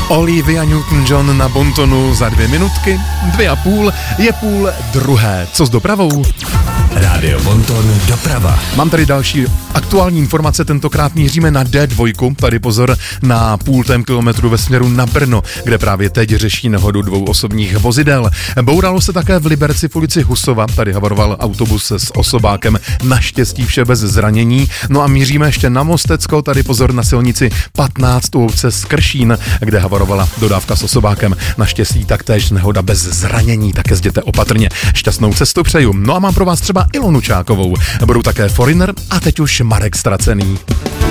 Olivia Newton-John na bontonu za 2 minutky, 2,5, je 1:30. Co s dopravou? Rádio Bonton doprava. Mám tady další aktuální informace, tentokrát míříme na D2, tady pozor na 0,5 kilometru ve směru na Brno, kde právě teď řeší nehodu 2 osobních vozidel. Bouralo se také v Liberci v ulici Husova, tady havaroval autobus s osobákem, naštěstí vše bez zranění. No a míříme ještě na Mostecko, tady pozor na silnici 15 u obce Skršín, kde havarovala dodávka s osobákem. Naštěstí taktéž nehoda bez zranění, tak jezděte opatrně. Šťastnou cestu přeju. No a mám pro vás třeba Ilonu Čákovou. Budou také Foreigner a teď už Marek Stracený.